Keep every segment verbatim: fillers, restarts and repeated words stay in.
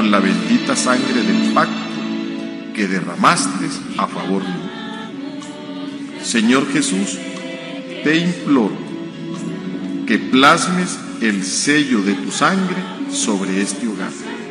con la bendita sangre del pacto que derramaste a favor mío. Señor Jesús, te imploro que plasmes el sello de tu sangre sobre este hogar.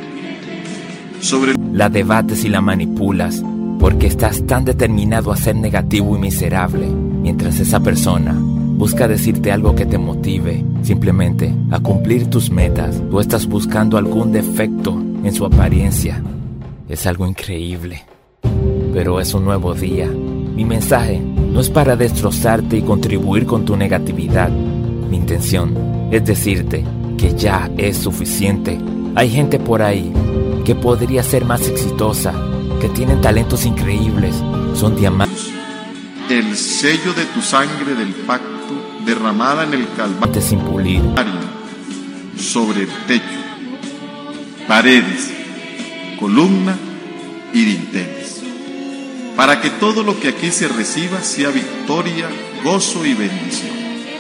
Sobre la debates y la manipulas porque estás tan determinado a ser negativo y miserable, mientras esa persona busca decirte algo que te motive simplemente a cumplir tus metas. Tú estás buscando algún defecto en su apariencia. Es algo increíble, pero es un nuevo día. Mi mensaje no es para destrozarte y contribuir con tu negatividad. Mi intención es decirte que ya es suficiente. Hay gente por ahí que podría ser más exitosa, que tienen talentos increíbles, son diamantes. El sello de tu sangre del pacto derramada en el Calvario sin pulir, sobre el techo, paredes, columna y dinteles, para que todo lo que aquí se reciba sea victoria, gozo y bendición.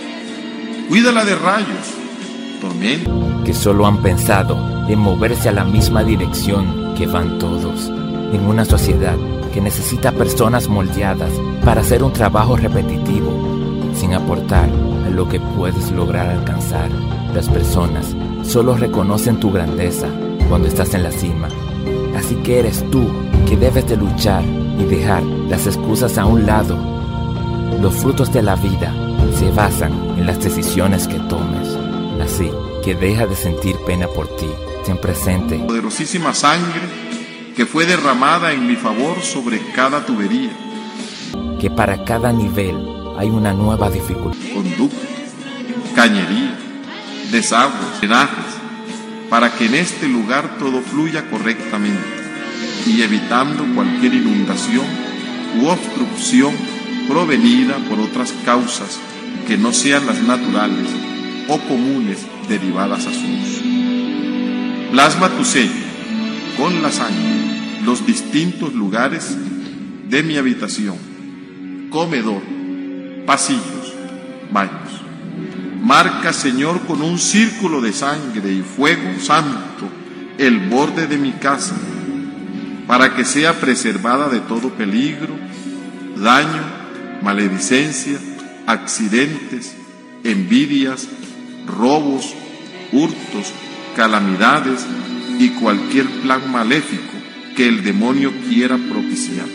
Cuídala de rayos, tormenta, que solo han pensado en moverse a la misma dirección que van todos, en una sociedad que necesita personas moldeadas para hacer un trabajo repetitivo, sin aportar a lo que puedes lograr alcanzar. Las personas solo reconocen tu grandeza cuando estás en la cima, así que eres tú que debes de luchar y dejar las excusas a un lado. Los frutos de la vida se basan en las decisiones que tomes, así que deja de sentir pena por ti. Ten presente la poderosísima sangre que fue derramada en mi favor sobre cada tubería, que para cada nivel hay una nueva dificultad. Conducto, cañería, desagües, drenajes, para que en este lugar todo fluya correctamente y evitando cualquier inundación u obstrucción provenida por otras causas que no sean las naturales o comunes derivadas a su uso. Plasma tu sello con la sangre los distintos lugares de mi habitación, comedor, pasillos, baños. Marca, Señor, con un círculo de sangre y fuego santo el borde de mi casa, para que sea preservada de todo peligro, daño, maledicencia, accidentes, envidias, robos, hurtos, calamidades y cualquier plan maléfico que el demonio quiera propiciar.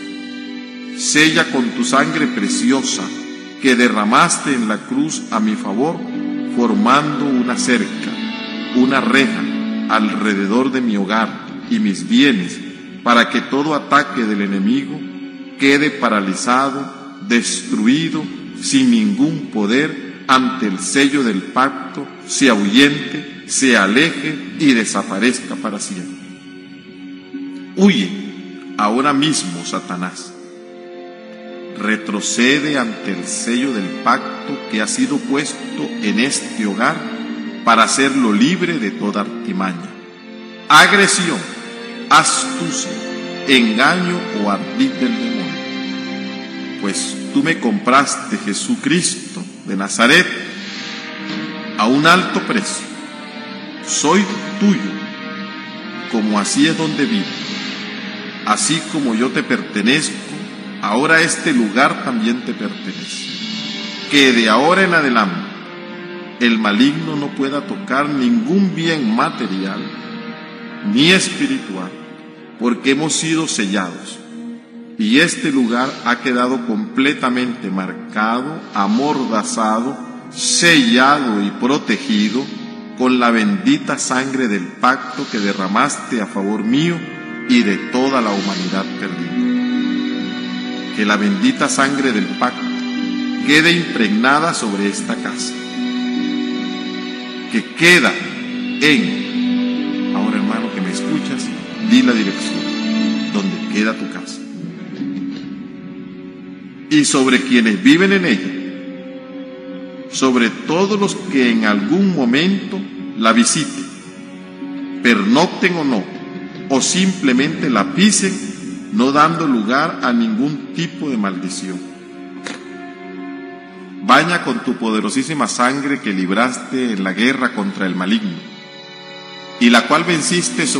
Sella con tu sangre preciosa que derramaste en la cruz a mi favor, formando una cerca, una reja alrededor de mi hogar y mis bienes, para que todo ataque del enemigo quede paralizado, destruido, sin ningún poder ante el sello del pacto, se ahuyente, se aleje y desaparezca para siempre. Huye ahora mismo, Satanás. Retrocede ante el sello del pacto que ha sido puesto en este hogar para hacerlo libre de toda artimaña, agresión, astucia, engaño o ardid del demonio. Pues tú me compraste, Jesucristo de Nazaret, a un alto precio. Soy tuyo, como así es donde vivo. Así como yo te pertenezco, ahora este lugar también te pertenece. Que de ahora en adelante el maligno no pueda tocar ningún bien material ni espiritual, porque hemos sido sellados. Y este lugar ha quedado completamente marcado, amordazado, sellado y protegido con la bendita sangre del pacto que derramaste a favor mío y de toda la humanidad perdida. Que la bendita sangre del pacto quede impregnada sobre esta casa, que queda en, ahora hermano que me escuchas, di la dirección donde queda tu casa, y sobre quienes viven en ella, sobre todos los que en algún momento la visiten, pernocten o no, o simplemente la pisen, no dando lugar a ningún tipo de maldición. Baña con tu poderosísima sangre que libraste en la guerra contra el maligno, y la cual venciste sobre